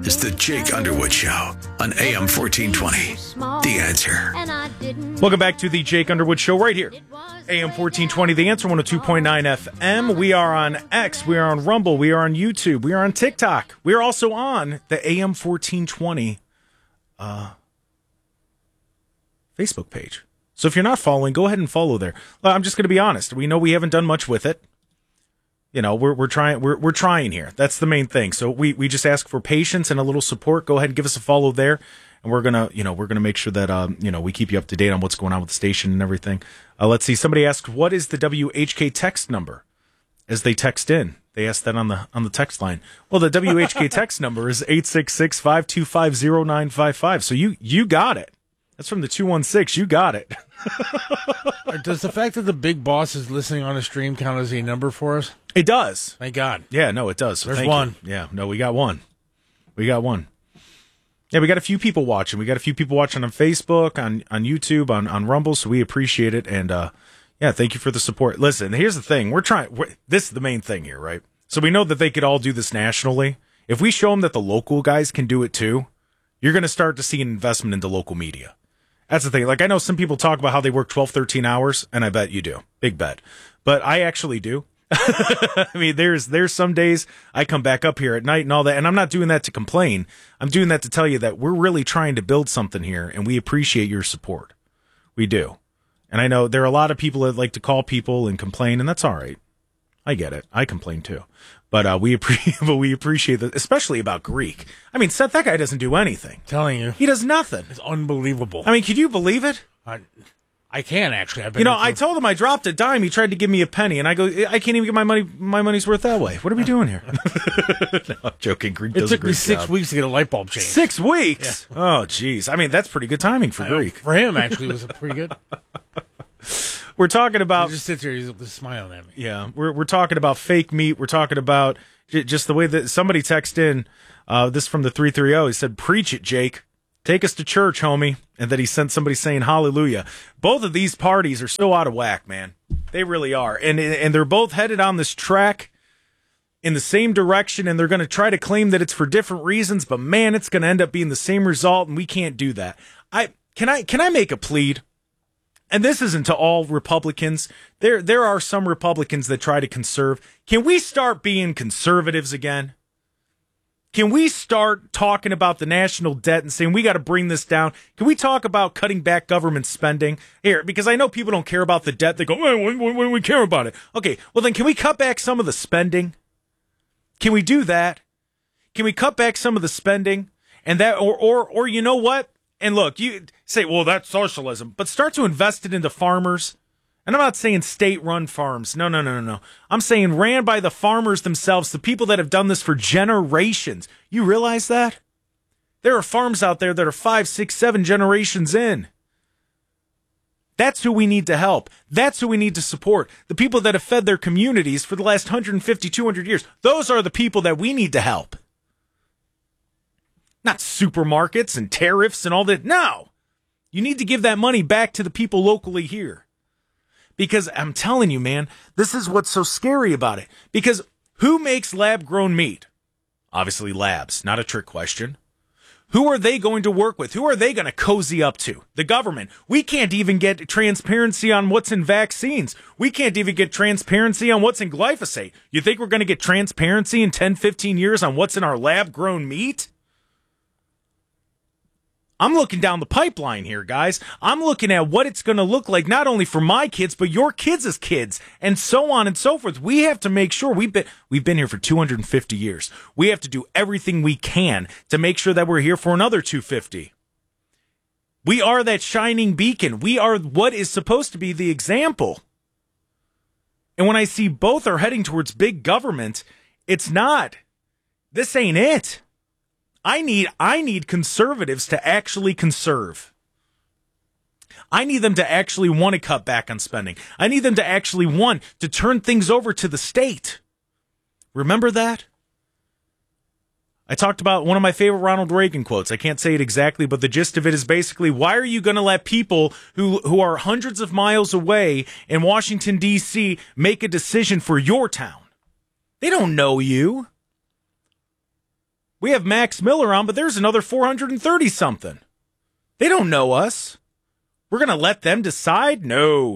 is the Jake Underwood Show on AM 1420. The Answer. Welcome back to the Jake Underwood Show right here. AM 1420, The Answer, 102.9 FM. We are on X, we are on Rumble, we are on YouTube, we are on TikTok. We are also on the AM 1420 Facebook page. So if you're not following, go ahead and follow there. I'm just going to be honest. We know we haven't done much with it. You know, we're trying here. That's the main thing. So we just ask for patience and a little support. Go ahead and give us a follow there, and we're gonna make sure that we keep you up to date on what's going on with the station and everything. Let's see. Somebody asked, what is the WHK text number? As they text in, they asked that on the text line. Well, the WHK text number is 866-525-0955. So you got it. That's from the 216. You got it. Does the fact that the big boss is listening on a stream count as a number for us? It does. Thank God. Yeah, no, it does. So There's one. You. Yeah, no, we got one. Yeah, we got a few people watching. We got a few people watching on Facebook, on YouTube, on Rumble, so we appreciate it. And, thank you for the support. Listen, here's the thing. This is the main thing here, right? So we know that they could all do this nationally. If we show them that the local guys can do it too, you're going to start to see an investment into local media. That's the thing. Like, I know some people talk about how they work 12, 13 hours, and I bet you do. Big bet. But I actually do. I mean, there's some days I come back up here at night and all that, and I'm not doing that to complain. I'm doing that to tell you that we're really trying to build something here, and we appreciate your support. We do. And I know there are a lot of people that like to call people and complain, and that's all right. I get it. I complain too. But we appreciate that, especially about Greek. I mean, Seth, that guy doesn't do anything. Telling you. He does nothing. It's unbelievable. I mean, could you believe it? I can, actually. I told him I dropped a dime. He tried to give me a penny, and I go, I can't even get my money's worth that way. What are we doing here? No, I'm joking. Greek does a great job. It took me 6 weeks to get a light bulb changed. 6 weeks? Yeah. Oh, jeez. I mean, that's pretty good timing for Greek. For him, actually, it was pretty good. We're talking about... He just sits here, he's smiling at me. Yeah, we're talking about fake meat. We're talking about just the way that somebody texted in, this from the 330. He said, preach it, Jake. Take us to church, homie. And then he sent somebody saying hallelujah. Both of these parties are so out of whack, man. They really are. And they're both headed on this track in the same direction, and they're going to try to claim that it's for different reasons, but man, it's going to end up being the same result, and we can't do that. Can I make a plea? And this isn't to all Republicans. There are some Republicans that try to conserve. Can we start being conservatives again? Can we start talking about the national debt and saying we got to bring this down? Can we talk about cutting back government spending? Here, because I know people don't care about the debt. They go, when do we care about it? Okay, well then can we cut back some of the spending? Can we do that? Can we cut back some of the spending? And that, or you know what? And look, you say, well, that's socialism, but start to invest it into farmers. And I'm not saying state-run farms. No. I'm saying ran by the farmers themselves, the people that have done this for generations. You realize that? There are farms out there that are 5, 6, 7 generations in. That's who we need to help. That's who we need to support. The people that have fed their communities for the last 150, 200 years. Those are the people that we need to help. Not supermarkets and tariffs and all that. No. You need to give that money back to the people locally here. Because I'm telling you, man, this is what's so scary about it. Because who makes lab-grown meat? Obviously labs, not a trick question. Who are they going to work with? Who are they going to cozy up to? The government. We can't even get transparency on what's in vaccines. We can't even get transparency on what's in glyphosate. You think we're going to get transparency in 10, 15 years on what's in our lab-grown meat? I'm looking down the pipeline here, guys. I'm looking at what it's going to look like, not only for my kids, but your kids' kids, and so on and so forth. We have to make sure we've been here for 250 years. We have to do everything we can to make sure that we're here for another 250. We are that shining beacon. We are what is supposed to be the example. And when I see both are heading towards big government, it's not. This ain't it. I need conservatives to actually conserve. I need them to actually want to cut back on spending. I need them to actually want to turn things over to the state. Remember that? I talked about one of my favorite Ronald Reagan quotes. I can't say it exactly, but the gist of it is basically, why are you going to let people who are hundreds of miles away in Washington, D.C. make a decision for your town? They don't know you. We have Max Miller on, but there's another 430-something. They don't know us. We're going to let them decide? No.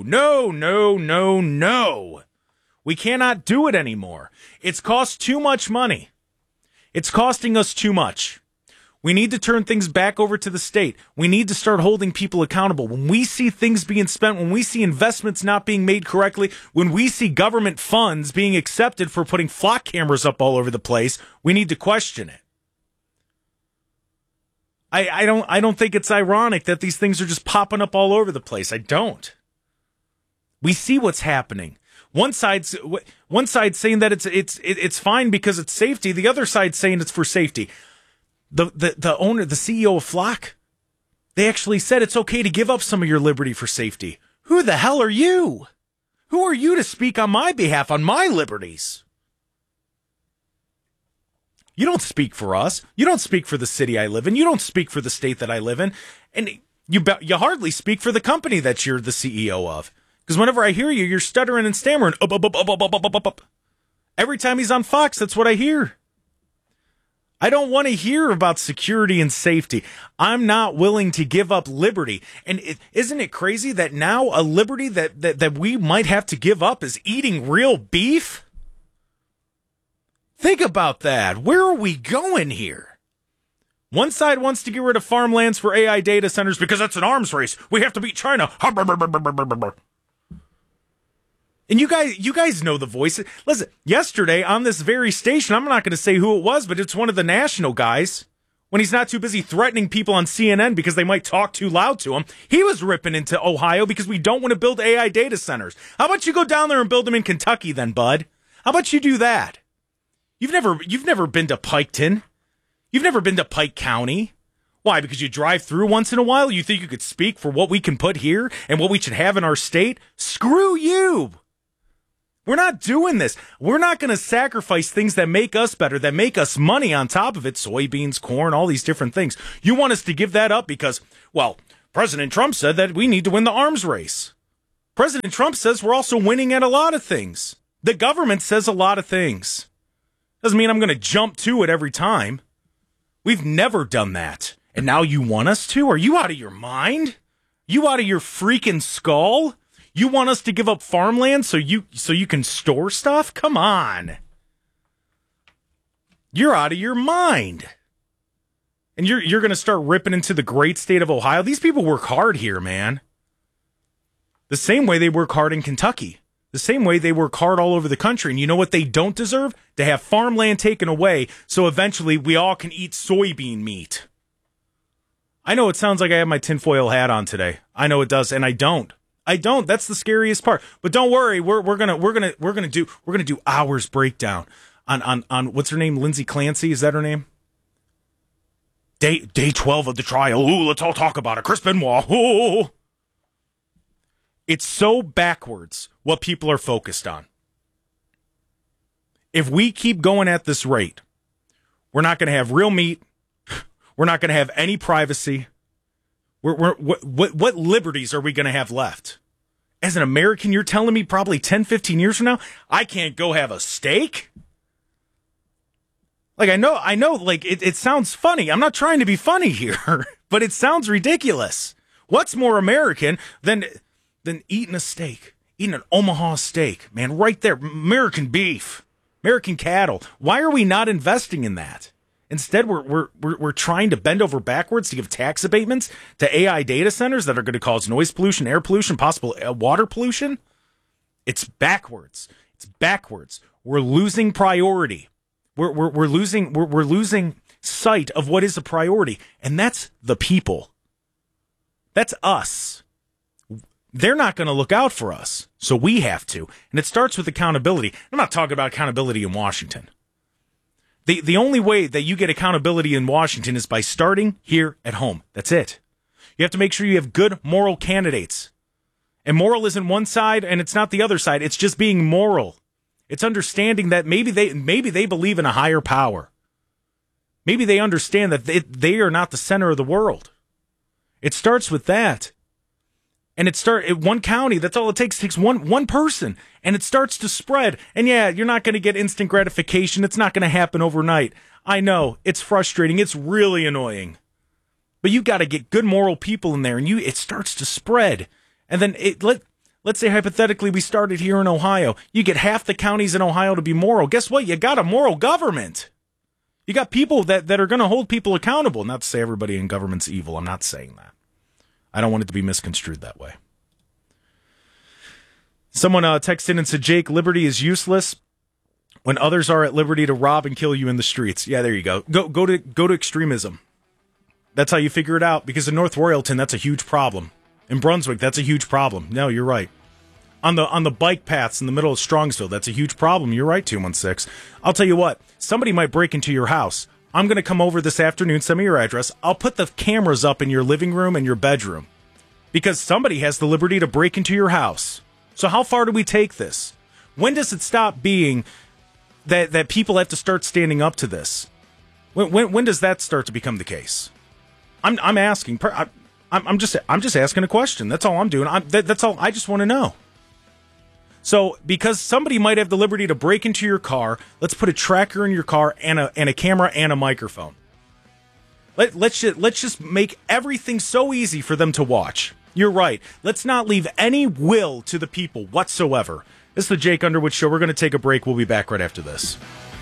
We cannot do it anymore. It's cost too much money. It's costing us too much. We need to turn things back over to the state. We need to start holding people accountable. When we see things being spent, when we see investments not being made correctly, when we see government funds being accepted for putting flock cameras up all over the place, we need to question it. I don't think it's ironic that these things are just popping up all over the place. I don't. We see what's happening. One side's saying that it's fine because it's safety. The other side's saying it's for safety. The owner, the CEO of Flock, they actually said it's okay to give up some of your liberty for safety. Who the hell are you? Who are you to speak on my behalf, on my liberties? You don't speak for us. You don't speak for the city I live in. You don't speak for the state that I live in. And you hardly speak for the company that you're the CEO of. Because whenever I hear you, you're stuttering and stammering. Every time he's on Fox, that's what I hear. I don't want to hear about security and safety. I'm not willing to give up liberty. And isn't it crazy that now a liberty that we might have to give up is eating real beef? Think about that. Where are we going here? One side wants to get rid of farmlands for AI data centers because that's an arms race. We have to beat China. And you guys know the voice. Listen, yesterday on this very station, I'm not going to say who it was, but it's one of the national guys. When he's not too busy threatening people on CNN because they might talk too loud to him, he was ripping into Ohio because we don't want to build AI data centers. How about you go down there and build them in Kentucky then, bud? How about you do that? You've never been to Piketon. You've never been to Pike County. Why? Because you drive through once in a while? You think you could speak for what we can put here and what we should have in our state? Screw you. We're not doing this. We're not going to sacrifice things that make us better, that make us money on top of it. Soybeans, corn, all these different things. You want us to give that up because, well, President Trump said that we need to win the arms race. President Trump says we're also winning at a lot of things. The government says a lot of things. Doesn't mean I'm going to jump to it every time. We've never done that. And now you want us to? Are you out of your mind? You out of your freaking skull? You want us to give up farmland so you can store stuff? Come on. You're out of your mind. And you're going to start ripping into the great state of Ohio. These people work hard here, man. The same way they work hard in Kentucky. The same way they work hard all over the country. And you know what they don't deserve? To have farmland taken away so eventually we all can eat soybean meat. I know it sounds like I have my tinfoil hat on today. I know it does, and I don't. That's the scariest part. But don't worry, we're gonna do hours breakdown on what's her name? Lindsay Clancy, is that her name? Day 12 of the trial. Ooh, let's all talk about it. Chris Benoit. Ooh. It's so backwards what people are focused on. If we keep going at this rate, we're not going to have real meat. We're not going to have any privacy. What liberties are we going to have left? As an American, you're telling me probably 10, 15 years from now, I can't go have a steak? Like, I know, like, it sounds funny. I'm not trying to be funny here, but it sounds ridiculous. What's more American than eating a steak? Eating an Omaha steak, man, right there. American beef, American cattle. Why are we not investing in that? Instead, we're trying to bend over backwards to give tax abatements to AI data centers that are going to cause noise pollution, air pollution, possible water pollution. It's backwards. It's backwards. We're losing priority. We're losing sight of what is a priority, and that's the people. That's us. They're not going to look out for us, so we have to. And it starts with accountability. I'm not talking about accountability in Washington. The only way that you get accountability in Washington is by starting here at home. That's it. You have to make sure you have good moral candidates. And moral isn't one side and it's not the other side. It's just being moral. It's understanding that maybe they believe in a higher power. Maybe they understand that they are not the center of the world. It starts with that. And one county, that's all it takes one person, and it starts to spread. And yeah, you're not going to get instant gratification. It's not going to happen overnight. I know, it's frustrating. It's really annoying. But you got to get good moral people in there, and it starts to spread. And then let's say hypothetically we started here in Ohio. You get half the counties in Ohio to be moral. Guess what? You got a moral government. You got people that are going to hold people accountable. Not to say everybody in government's evil. I'm not saying that. I don't want it to be misconstrued that way. Someone texted in and said, Jake, liberty is useless when others are at liberty to rob and kill you in the streets. Yeah, there you go. Go to extremism. That's how you figure it out. Because in North Royalton, that's a huge problem. In Brunswick, that's a huge problem. No, you're right. On the bike paths in the middle of Strongsville, that's a huge problem. You're right, 216. I'll tell you what. Somebody might break into your house. I'm going to come over this afternoon. Send me your address. I'll put the cameras up in your living room and your bedroom. Because somebody has the liberty to break into your house. So how far do we take this? When does it stop being that people have to start standing up to this? When does that start to become the case? I'm asking. I'm just asking a question. That's all I'm doing. That's all. I just want to know. So because somebody might have the liberty to break into your car, let's put a tracker in your car and a camera and a microphone. Let's just make everything so easy for them to watch. You're right. Let's not leave any will to the people whatsoever. This is the Jake Underwood Show. We're going to take a break. We'll be back right after this.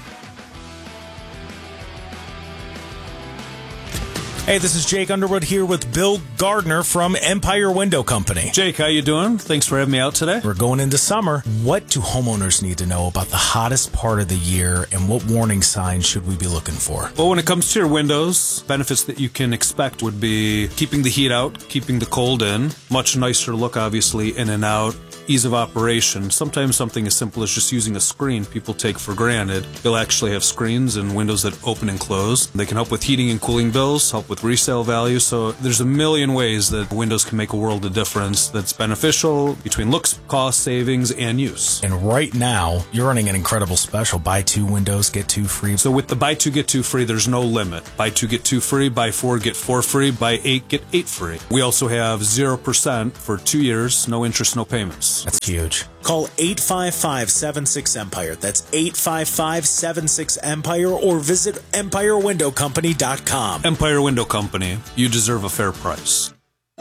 Hey, this is Jake Underwood here with Bill Gardner from Empire Window Company. Jake, how you doing? Thanks for having me out today. We're going into summer. What do homeowners need to know about the hottest part of the year, and what warning signs should we be looking for? Well, when it comes to your windows, benefits that you can expect would be keeping the heat out, keeping the cold in, much nicer look, obviously, in and out, ease of operation. Sometimes something as simple as just using a screen people take for granted. They'll actually have screens and windows that open and close. They can help with heating and cooling bills, help with resale value. So there's a million ways that windows can make a world of difference that's beneficial between looks, cost, savings, and use. And right now, you're running an incredible special. Buy 2 windows, get 2 free. So with the buy 2, get 2 free, there's no limit. Buy 2, get 2 free. Buy 4, get 4 free. Buy 8, get 8 free. We also have 0% for 2 years, no interest, no payments. That's huge. Call 855-76-EMPIRE. That's 855-76-EMPIRE, or visit EmpireWindowCompany.com. Empire Window Company. You deserve a fair price.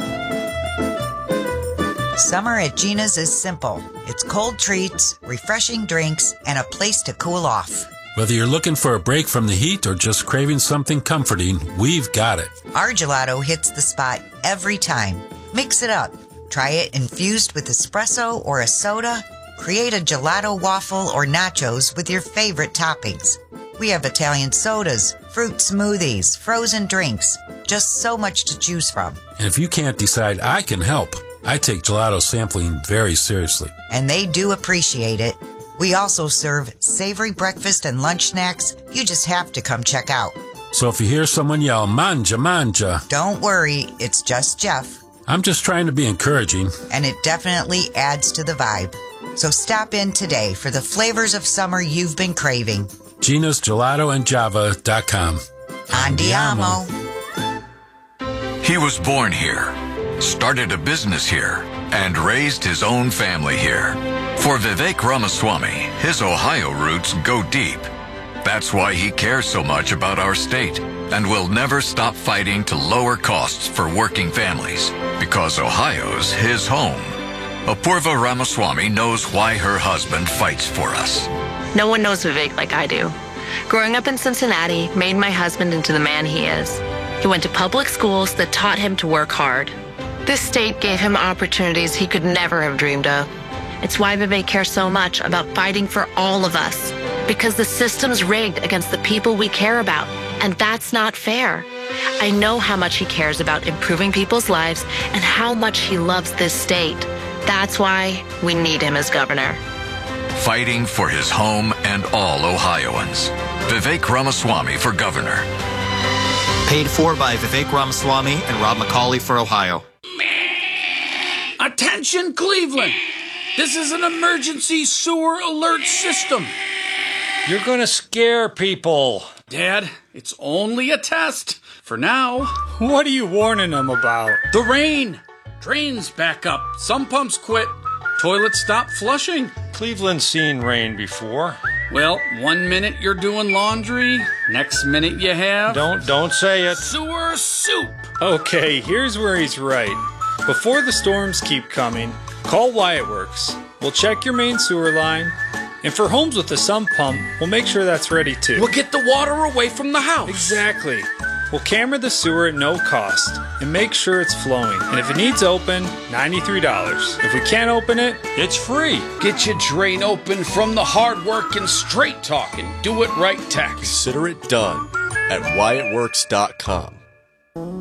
Summer at Gina's is simple. It's cold treats, refreshing drinks, and a place to cool off. Whether you're looking for a break from the heat or just craving something comforting, we've got it. Our gelato hits the spot every time. Mix it up. Try it infused with espresso or a soda. Create a gelato waffle or nachos with your favorite toppings. We have Italian sodas, fruit smoothies, frozen drinks. Just so much to choose from. And if you can't decide, I can help. I take gelato sampling very seriously. And they do appreciate it. We also serve savory breakfast and lunch snacks. You just have to come check out. So if you hear someone yell, manja, manja, don't worry, it's just Jeff. I'm just trying to be encouraging. And it definitely adds to the vibe. So stop in today for the flavors of summer you've been craving. Gina's Gelato and Java.com. Andiamo. He was born here, started a business here, and raised his own family here. For Vivek Ramaswamy, his Ohio roots go deep. That's why he cares so much about our state and will never stop fighting to lower costs for working families, because Ohio's his home. Apurva Ramaswamy knows why her husband fights for us. No one knows Vivek like I do. Growing up in Cincinnati made my husband into the man he is. He went to public schools that taught him to work hard. This state gave him opportunities he could never have dreamed of. It's why Vivek cares so much about fighting for all of us, because the system's rigged against the people we care about, and that's not fair. I know how much he cares about improving people's lives and how much he loves this state. That's why we need him as governor. Fighting for his home and all Ohioans. Vivek Ramaswamy for governor. Paid for by Vivek Ramaswamy and Rob McCauley for Ohio. Attention, Cleveland! This is an emergency sewer alert system. You're gonna scare people. Dad, it's only a test. For now. What are you warning them about? The rain. Drains back up. Some pumps quit. Toilets stop flushing. Cleveland's seen rain before. Well, 1 minute you're doing laundry, next minute you have... Don't say it. Sewer soup. Okay, here's where he's right. Before the storms keep coming, call Wyatt Works. We'll check your main sewer line. And for homes with a sump pump, we'll make sure that's ready too. We'll get the water away from the house. Exactly. We'll camera the sewer at no cost and make sure it's flowing. And if it needs open, $93. If we can't open it, it's free. Get your drain open from the hard work and straight talking. Do it right tax. Consider it done at WyattWorks.com.